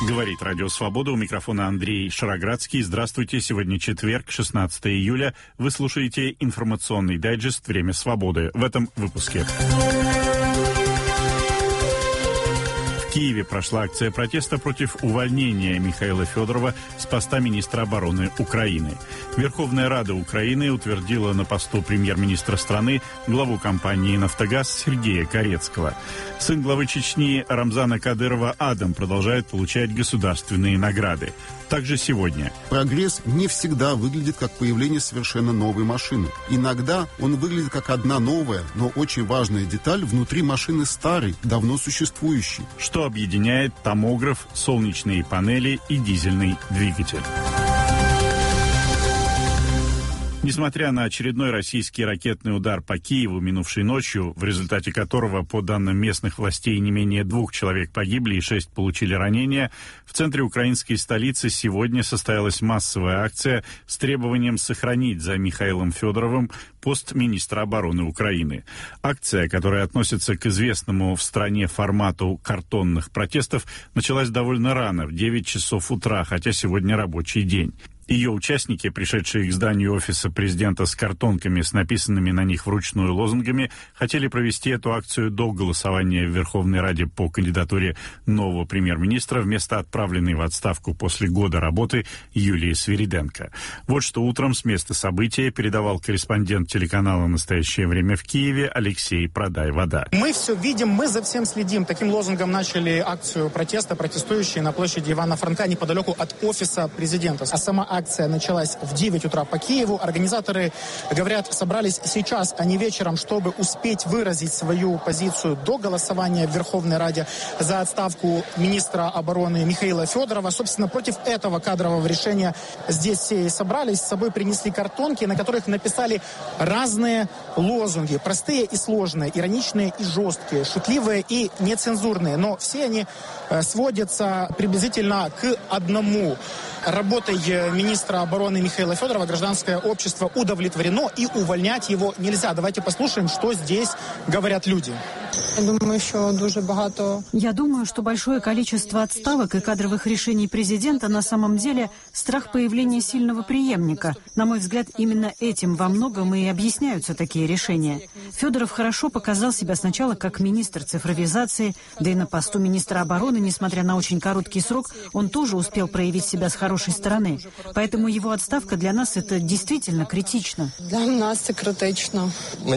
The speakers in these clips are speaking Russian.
Говорит Радио Свобода, у микрофона Андрей Шароградский. Здравствуйте, сегодня четверг, 16 июля. Вы слушаете информационный дайджест «Время свободы». В этом выпуске. В Киеве прошла акция протеста против увольнения Михаила Федорова с поста министра обороны Украины. Верховная Рада Украины утвердила на посту премьер-министра страны главу компании «Нафтогаз» Сергея Корецкого. Сын главы Чечни Рамзана Кадырова Адам продолжает получать государственные награды. Также сегодня. Прогресс не всегда выглядит как появление совершенно новой машины. Иногда он выглядит как одна новая, но очень важная деталь внутри машины старой, давно существующей. Что объединяет томограф, солнечные панели и дизельный двигатель. Несмотря на очередной российский ракетный удар по Киеву минувшей ночью, в результате которого, по данным местных властей, не менее 2 человек погибли и 6 получили ранения, в центре украинской столицы сегодня состоялась массовая акция с требованием сохранить за Михаилом Федоровым пост министра обороны Украины. Акция, которая относится к известному в стране формату картонных протестов, началась довольно рано, в 9 часов утра, хотя сегодня рабочий день. Ее участники, пришедшие к зданию офиса президента с картонками с написанными на них вручную лозунгами, хотели провести эту акцию до голосования в Верховной Раде по кандидатуре нового премьер-министра вместо отправленной в отставку после года работы Юлии Свириденко. Вот что утром с места события передавал корреспондент телеканала «Настоящее время» в Киеве Алексей Продай-Вода. Мы все видим, мы за всем следим. Таким лозунгом начали акцию протеста протестующие на площади Ивана Франка неподалеку от офиса президента. А сама акция началась в 9 утра по Киеву. Организаторы, говорят, собрались сейчас, а не вечером, чтобы успеть выразить свою позицию до голосования в Верховной Раде за отставку министра обороны Михаила Федорова. Собственно, против этого кадрового решения здесь все и собрались. С собой принесли картонки, на которых написали разные лозунги. Простые и сложные, ироничные и жесткие, шутливые и нецензурные. Но все они сводятся приблизительно к одному. Работой министра обороны Михаила Федорова гражданское общество удовлетворено, и увольнять его нельзя. Давайте послушаем, что здесь говорят люди. Я думаю, что большое количество отставок и кадровых решений президента на самом деле страх появления сильного преемника. На мой взгляд, именно этим во многом и объясняются такие решения. Федоров хорошо показал себя сначала как министр цифровизации, да и на посту министра обороны, несмотря на очень короткий срок, он тоже успел проявить себя с хорошей стороны. Поэтому его отставка для нас это действительно критично. Для нас это критично.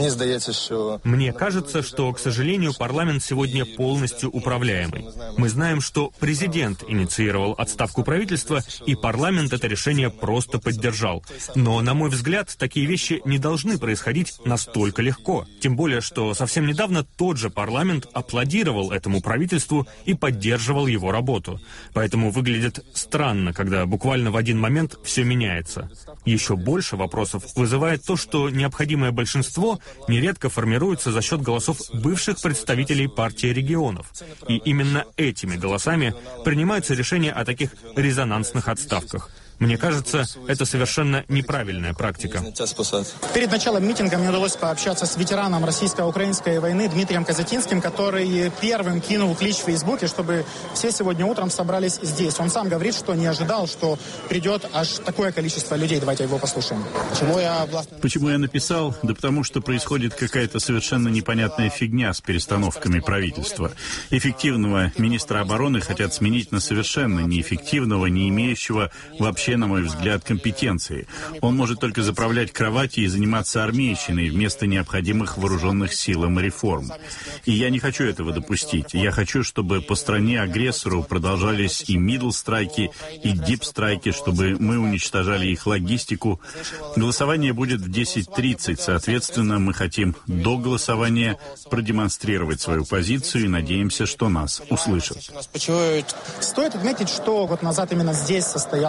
Мне кажется, что, к сожалению, парламент сегодня полностью управляемый. Мы знаем, что президент инициировал отставку правительства, и парламент это решение просто поддержал. Но, на мой взгляд, такие вещи не должны происходить настолько легко. Тем более, что совсем недавно тот же парламент аплодировал этому правительству и поддерживал его работу. Поэтому выглядит странно, когда буквально в один момент все меняется. Еще больше вопросов вызывает то, что необходимое большинство нередко формируется за счет голосов бывших представителей партии регионов. И именно этими голосами принимаются решения о таких резонансных отставках. Мне кажется, это совершенно неправильная практика. Перед началом митинга мне удалось пообщаться с ветераном российско-украинской войны Дмитрием Казатинским, который первым кинул клич в Фейсбуке, чтобы все сегодня утром собрались здесь. Он сам говорит, что не ожидал, что придет аж такое количество людей. Давайте его послушаем. Почему я написал? Да потому что происходит какая-то совершенно непонятная фигня с перестановками правительства. Эффективного министра обороны хотят сменить на совершенно неэффективного, не имеющего вообще, на мой взгляд, компетенции. Он может только заправлять кровати и заниматься армейщиной вместо необходимых вооруженных силам и реформ. И я не хочу этого допустить. Я хочу, чтобы по стране-агрессору продолжались и мидл-страйки, и дип-страйки, чтобы мы уничтожали их логистику. Голосование будет в 10:30. Соответственно, мы хотим до голосования продемонстрировать свою позицию и надеемся, что нас услышат. Стоит отметить, что год назад именно здесь состоялся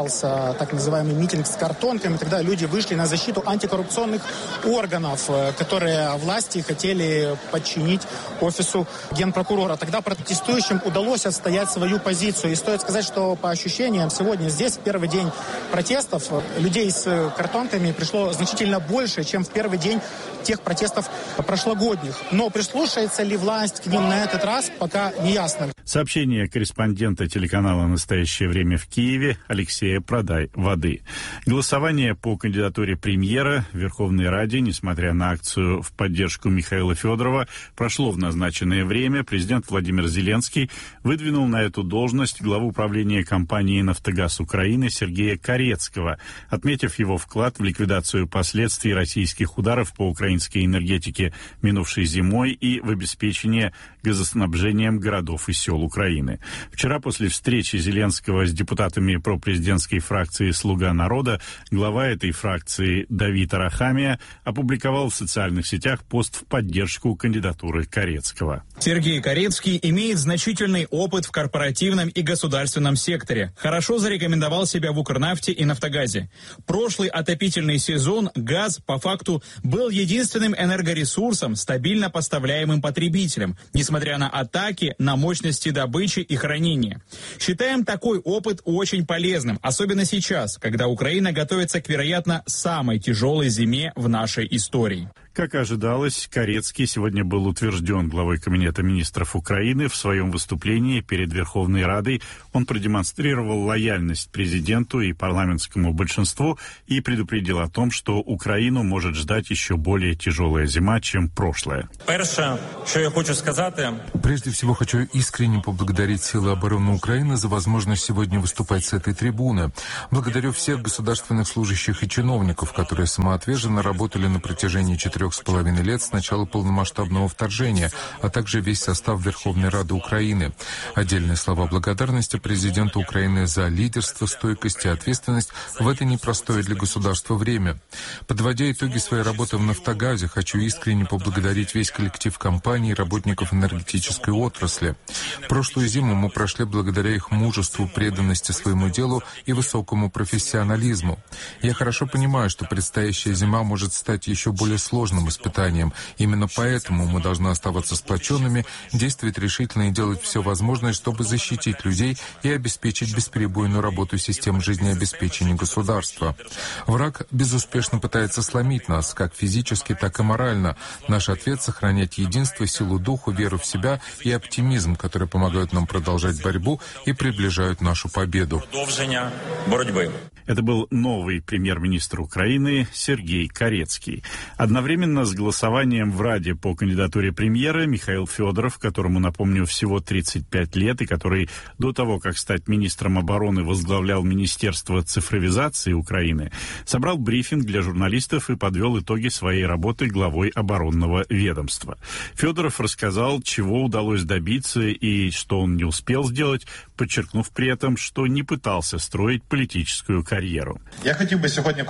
так называемый митинг с картонками. Тогда люди вышли на защиту антикоррупционных органов, которые власти хотели подчинить офису генпрокурора. Тогда протестующим удалось отстоять свою позицию. И стоит сказать, что по ощущениям сегодня здесь, в первый день протестов, людей с картонками пришло значительно больше, чем в первый день тех протестов прошлогодних. Но прислушается ли власть к ним на этот раз, пока не ясно. Сообщение корреспондента телеканала «Настоящее время» в Киеве Алексея Продай-Воды. Голосование по кандидатуре премьера в Верховной Раде, несмотря на акцию в поддержку Михаила Федорова, прошло в назначенное время. Президент Владимир Зеленский выдвинул на эту должность главу управления компании «Нафтогаз Украины» Сергея Карецкого, отметив его вклад в ликвидацию последствий российских ударов по украинской энергетике минувшей зимой и в обеспечение газоснабжением городов и сел Украины. Вчера после встречи Зеленского с депутатами пропрезидентской фракции «Слуга народа» глава этой фракции Давид Арахамия опубликовал в социальных сетях пост в поддержку кандидатуры Карецкого. Сергей Карецкий имеет значительный опыт в корпоративном и государственном секторе. Хорошо зарекомендовал себя в Укрнафте и Нафтогазе. Прошлый отопительный сезон газ, по факту, был единственным энергоресурсом, стабильно поставляемым потребителям, несмотря на атаки на мощности добычи и хранения. Считаем такой опыт очень полезным, особенно сейчас, когда Украина готовится к, вероятно, самой тяжелой зиме в нашей истории. Как ожидалось, Карецкий сегодня был утвержден главой Кабинета министров Украины. В своем выступлении перед Верховной Радой он продемонстрировал лояльность президенту и парламентскому большинству и предупредил о том, что Украину может ждать еще более тяжелая зима, чем прошлая. Прежде всего, хочу искренне поблагодарить силы обороны Украины за возможность сегодня выступать с этой трибуны. Благодарю всех государственных служащих и чиновников, которые самоотверженно работали на протяжении 4,5 лет с начала полномасштабного вторжения, а также весь состав Верховной Рады Украины. Отдельные слова благодарности президенту Украины за лидерство, стойкость и ответственность в это непростое для государства время. Подводя итоги своей работы в «Нафтогазе», хочу искренне поблагодарить весь коллектив компании и работников энергетической отрасли. Прошлую зиму мы прошли благодаря их мужеству, преданности своему делу и высокому профессионализму. Я хорошо понимаю, что предстоящая зима может стать еще более сложным испытанием. Именно поэтому мы должны оставаться сплоченными, действовать решительно и делать все возможное, чтобы защитить людей и обеспечить бесперебойную работу систем жизнеобеспечения государства. Враг безуспешно пытается сломить нас, как физически, так и морально. Наш ответ — сохранять единство, силу духу, веру в себя и оптимизм, которые помогают нам продолжать борьбу и приближают нашу победу. Это был новый премьер-министр Украины Сергей Карецкий. Одновременно с голосованием в Раде по кандидатуре премьера Михаил Федоров, которому, напомню, всего 35 лет и который до того, как стать министром обороны, возглавлял Министерство цифровизации Украины, собрал брифинг для журналистов и подвел итоги своей работы главой оборонного ведомства. Федоров рассказал, чего удалось добиться и что он не успел сделать, подчеркнув при этом, что не пытался строить политическую карьеру. Я хотел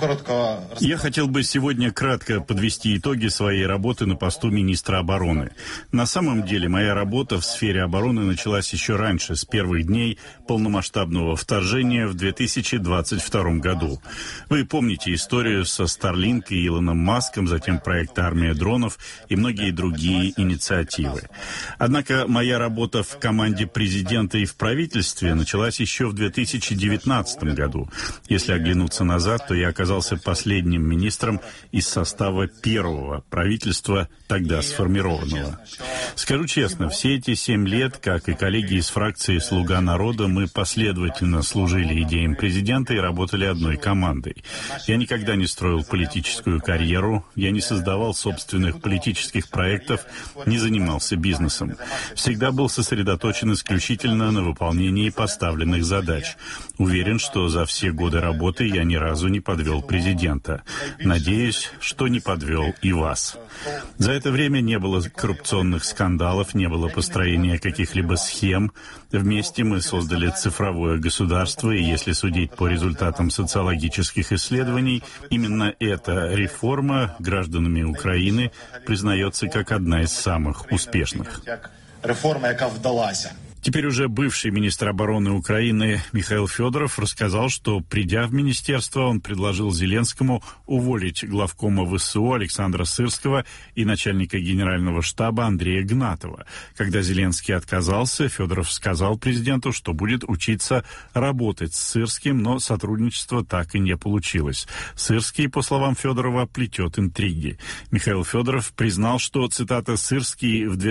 бы сегодня кратко подвести итоги своей работы на посту министра обороны. На самом деле, моя работа в сфере обороны началась еще раньше, с первых дней полномасштабного вторжения в 2022 году. Вы помните историю со Starlink и Илоном Маском, затем проект «Армия дронов» и многие другие инициативы. Однако моя работа в команде президента и в правительстве началась еще в 2019 году. Если оглянуться назад, то я оказался последним министром из состава первого правительства, тогда сформированного. Скажу честно, все эти 7 лет, как и коллеги из фракции «Слуга народа», мы последовательно служили идеям президента и работали одной командой. Я никогда не строил политическую карьеру, я не создавал собственных политических проектов, не занимался бизнесом. Всегда был сосредоточен исключительно на выполнении поставленных задач. Уверен, что за все годы работы я ни разу не подвел президента. Надеюсь, что не подвел и вас. За это время не было коррупционных скандалов, не было построения каких-либо схем. Вместе мы создали цифровое государство, и если судить по результатам социологических исследований, именно эта реформа гражданами Украины признается как одна из самых успешных. Реформа, яка вдалася. Теперь уже бывший министр обороны Украины Михаил Федоров рассказал, что, придя в министерство, он предложил Зеленскому уволить главкома ВСУ Александра Сырского и начальника генерального штаба Андрея Гнатова. Когда Зеленский отказался, Федоров сказал президенту, что будет учиться работать с Сырским, но сотрудничество так и не получилось. Сырский, по словам Федорова, плетет интриги. Михаил Федоров признал, что, цитата, «Сырский в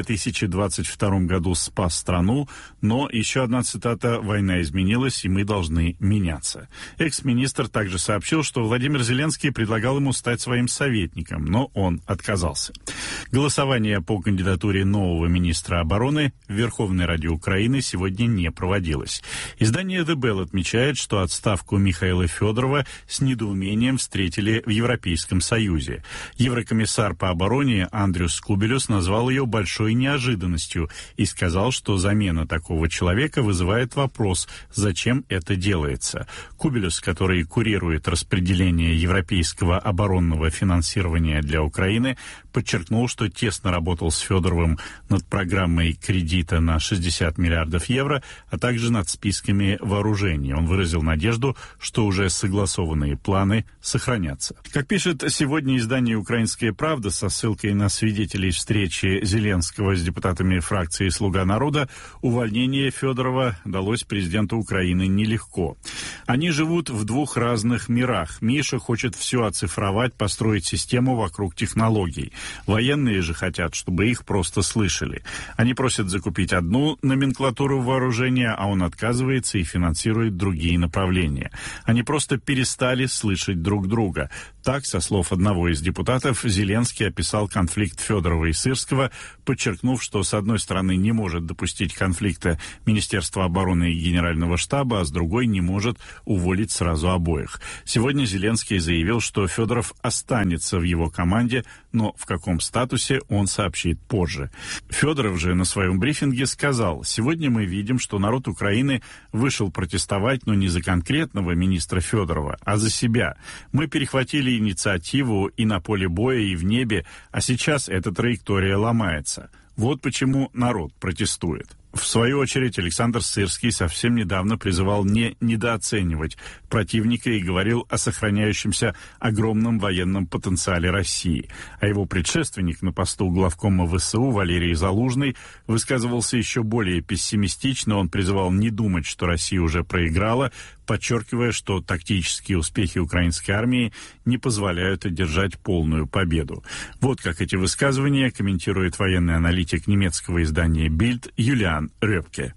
2022 году спас страну», но еще одна цитата: «Война изменилась, и мы должны меняться». Экс-министр также сообщил, что Владимир Зеленский предлагал ему стать своим советником, но он отказался. Голосование по кандидатуре нового министра обороны в Верховной Раде Украины сегодня не проводилось. Издание The Bell отмечает, что отставку Михаила Федорова с недоумением встретили в Европейском Союзе. Еврокомиссар по обороне Андрюс Кубелюс назвал ее большой неожиданностью и сказал, что замена такого человека вызывает вопрос, зачем это делается. Кубелюс, который курирует распределение европейского оборонного финансирования для Украины, подчеркнул, что тесно работал с Федоровым над программой кредита на 60 миллиардов евро, а также над списками вооружений. Он выразил надежду, что уже согласованные планы сохранятся. Как пишет сегодня издание «Украинская правда» со ссылкой на свидетелей встречи Зеленского с депутатами фракции «Слуга народа», увольнение Федорова далось президенту Украины нелегко. Они живут в двух разных мирах. Миша хочет все оцифровать, построить систему вокруг технологий. Военные же хотят, чтобы их просто слышали. Они просят закупить одну номенклатуру вооружения, а он отказывается и финансирует другие направления. Они просто перестали слышать друг друга. Так, со слов одного из депутатов, Зеленский описал конфликт Федорова и Сырского, подчеркнув, что с одной стороны не может допустить конфликта Министерства обороны и Генерального штаба, а с другой не может уволить сразу обоих. Сегодня Зеленский заявил, что Федоров останется в его команде, но в каком статусе он сообщит позже. Федоров же на своем брифинге сказал: «Сегодня мы видим, что народ Украины вышел протестовать, но не за конкретного министра Федорова, а за себя. Мы перехватили инициативу и на поле боя, и в небе, а сейчас эта траектория ломается. Вот почему народ протестует». В свою очередь, Александр Сырский совсем недавно призывал не недооценивать противника и говорил о сохраняющемся огромном военном потенциале России. А его предшественник на посту главкома ВСУ Валерий Залужный высказывался еще более пессимистично. Он призывал не думать, что Россия уже проиграла, подчеркивая, что тактические успехи украинской армии не позволяют одержать полную победу. Вот как эти высказывания комментирует военный аналитик немецкого издания Bild Юлиан Рёпке.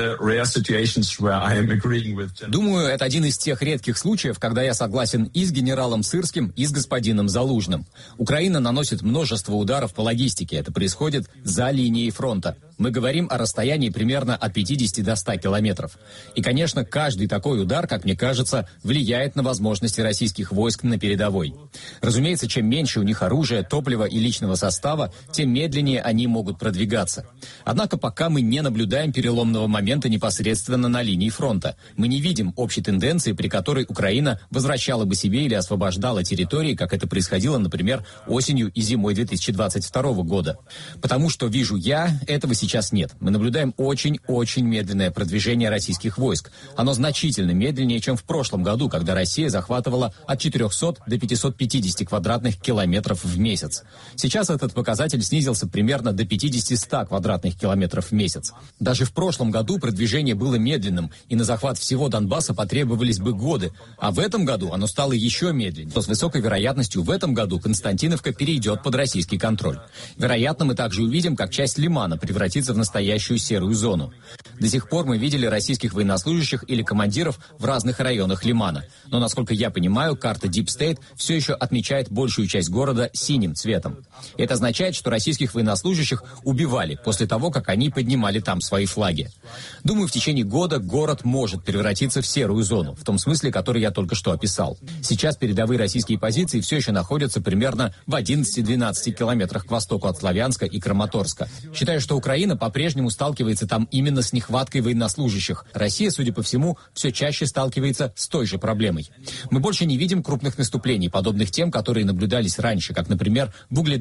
Думаю, это один из тех редких случаев, когда я согласен и с генералом Сырским, и с господином Залужным. Украина наносит множество ударов по логистике. Это происходит за линией фронта. Мы говорим о расстоянии примерно от 50 до 100 километров. И, конечно, каждый такой удар, как мне кажется, влияет на возможности российских войск на передовой. Разумеется, чем меньше у них оружия, топлива и личного состава, тем медленнее они могут продвигаться. Однако пока мы не наблюдаем переломного момента непосредственно на линии фронта. Мы не видим общей тенденции, при которой Украина возвращала бы себе или освобождала территории, как это происходило, например, осенью и зимой 2022 года. Потому что вижу я, этого сейчас нет. Мы наблюдаем очень-очень медленное продвижение российских войск. Оно значительно медленнее, чем в прошлом году, когда Россия захватывала от 400 до 550 квадратных километров в месяц. Сейчас этот показатель снизился примерно до 50-100 квадратных километров в месяц. Даже в прошлом году продвижение было медленным, и на захват всего Донбасса потребовались бы годы. А в этом году оно стало еще медленнее. С высокой вероятностью в этом году Константиновка перейдет под российский контроль. Вероятно, мы также увидим, как часть Лимана превратится в настоящую серую зону. До сих пор мы видели российских военнослужащих или командиров в разных районах Лимана. Но, насколько я понимаю, карта Deep State все еще отмечает большую часть города синим цветом. Это означает, что российских военнослужащих убивали после того, как они поднимали там свои флаги. Думаю, в течение года город может превратиться в серую зону, в том смысле, который я только что описал. Сейчас передовые российские позиции все еще находятся примерно в 11-12 километрах к востоку от Славянска и Краматорска. Считаю, что Украина по-прежнему сталкивается там именно с нехваткой военнослужащих. Россия, судя по всему, все чаще сталкивается с той же проблемой. Мы больше не видим крупных наступлений, подобных тем, которые наблюдались раньше, как, например, в Угледаре.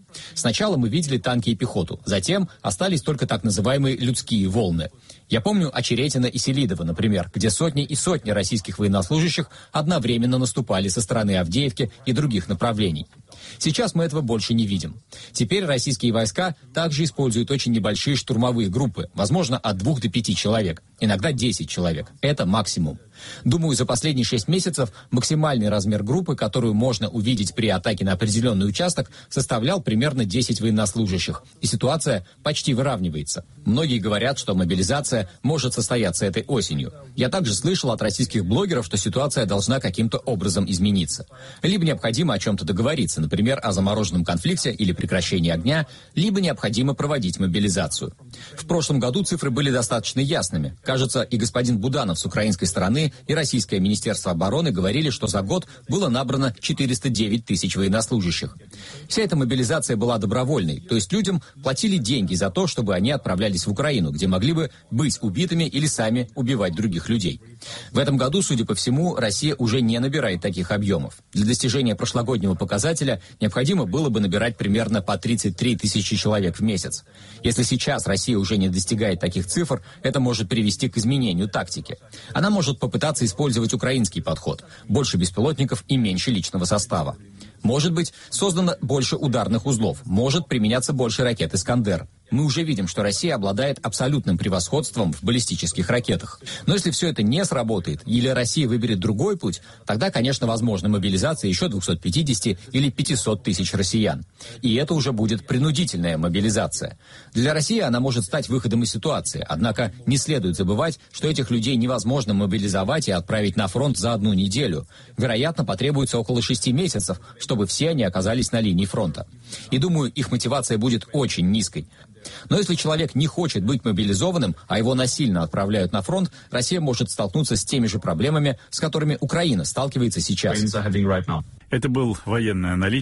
Сначала мы видели танки и пехоту, затем остались только так называемые людские волны. Я помню Очеретино и Селидово, например, где сотни и сотни российских военнослужащих одновременно наступали со стороны Авдеевки и других направлений. Сейчас мы этого больше не видим. Теперь российские войска также используют очень небольшие штурмовые группы, возможно, от 2 до 5 человек, иногда 10 человек. Это максимум. Думаю, за последние 6 месяцев максимальный размер группы, которую можно увидеть при атаке на определенный участок, составлял примерно 10 военнослужащих. И ситуация почти выравнивается. Многие говорят, что мобилизация может состояться этой осенью. Я также слышал от российских блогеров, что ситуация должна каким-то образом измениться. Либо необходимо о чем-то договориться, например, о замороженном конфликте или прекращении огня, либо необходимо проводить мобилизацию. В прошлом году цифры были достаточно ясными. Кажется, и господин Буданов с украинской стороны, и Российское Министерство обороны говорили, что за год было набрано 409 тысяч военнослужащих. Вся эта мобилизация была добровольной, то есть людям платили деньги за то, чтобы они отправлялись в Украину, где могли бы быть убитыми или сами убивать других людей. В этом году, судя по всему, Россия уже не набирает таких объемов. Для достижения прошлогоднего показателя необходимо было бы набирать примерно по 33 тысячи человек в месяц. Если сейчас Россия уже не достигает таких цифр, это может привести к изменению тактики. Она может попытаться использовать украинский подход – больше беспилотников и меньше личного состава. Может быть, создано больше ударных узлов, может применяться больше ракет «Искандер». Мы уже видим, что Россия обладает абсолютным превосходством в баллистических ракетах. Но если все это не сработает, или Россия выберет другой путь, тогда, конечно, возможна мобилизация еще 250 или 500 тысяч россиян. И это уже будет принудительная мобилизация. Для России она может стать выходом из ситуации, однако не следует забывать, что этих людей невозможно мобилизовать и отправить на фронт за 1 неделю. Вероятно, потребуется около 6 месяцев, чтобы все они оказались на линии фронта. И думаю, их мотивация будет очень низкой. Но если человек не хочет быть мобилизованным, а его насильно отправляют на фронт, Россия может столкнуться с теми же проблемами, с которыми Украина сталкивается сейчас. Это был военный аналитик.